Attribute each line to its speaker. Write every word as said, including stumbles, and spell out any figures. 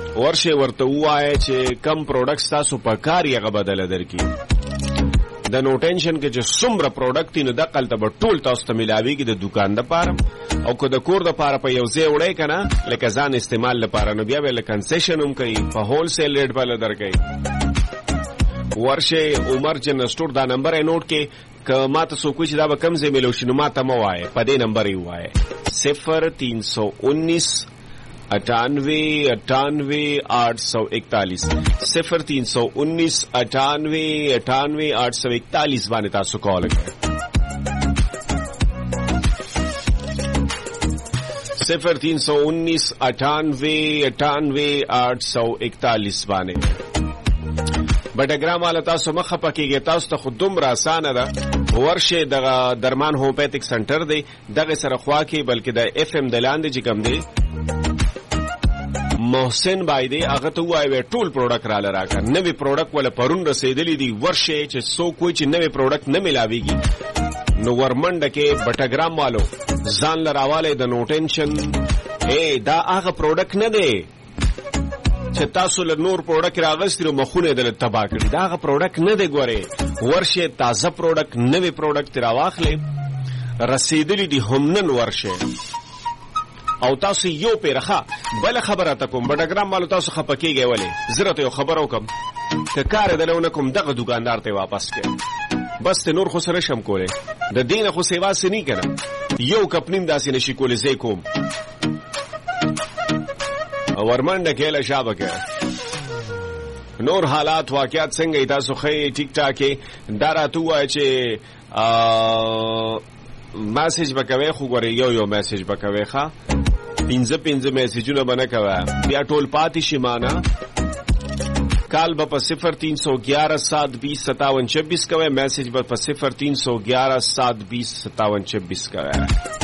Speaker 1: ورشه ورته وایي چې کم پروډکټس تاسو په کار یې هغه بدله درکړي. د نو ټینشن کې چې څومره پروډکټ دي نو دقل ته به ټول تاسو ته میلاویږي د دوکان دپاره او که د کور دپاره په یو ځای وړئ که نه لکه ځان استعمال لپاره نو بیا به له کنسیشن هم کوي په هول سیل ریټ به له درکوي. ورشه عمر جنرل سټور دا نمبر یې نوټ کې که ما ته څوک وایي چې دا به کم ځای میلو شي نو ما ته مه وایه په دې نمبر یې ووایه صفر تین سو انیس اٹھانوے اٹھانوے آٹھ سو اکتالیس صفر تین سو انیس اٹھانوے اٹھانوے آٹھ سو اکتالیس باندې تاسو کال کړئ. صفر تین سو انیس اٹھانوے اٹھانوے آٹھ سو اکتالیس باندې بټګرام والا تاسو مخه پکېږي. تاسو ته خو دومره اسانه ده. ورشه دغه درمان هومیوپیتھک سنټر دی دغه سره خوا کې بلکې د اف ام د لاندې چې کوم دی محسن بای دی هغه ته وایي ټول پروډکټ را لراکه نوې پروډکټ ولا پرون رسیدلی دی. ورشه چې څوک کوئی چې نوې پروډکټ نه ملاويږي نو ورمنډه کې بټګرام والو ځان لراواله د نو ټینشن اے دا هغه پروډکټ نه دی چې تاسو له نور پروډکټ راغستې نو مخونه دل تبا کړي. دا هغه پروډکټ نه دی. ګوره ورشه تازه پروډکټ نوې پروډکټ راواخلې رسیدلی دی هم نن ورشه او تاسو یو پیرخه بل خبره تا کوم بټګرام مالو تاسو خپکیږئ ولې زرت یو خبرو کوم که کار دلونه کوم دغه دکاندار ته واپس کړي بس ته نور خو سره شم کوله د دین خو سیوا سني کړه یو کپنیم داسې نشي کولای زه کوم ورمنډه کېله شابکه نور حالات واقعات څنګه تاسو خې ټیک ټاک دا راتو وای چې میسج بکوي خو ګورې یو یو میسج بکوي ښا پنځه پنځه میسجونه به نه کوه بیا ټول پاتې شي مانا کال به په صفر تین سو گیارہ سات بیس ستاون چھبیس کوئے میسج به په صفر تین سو گیارہ سات بیس ستاون چھبیس کوئے.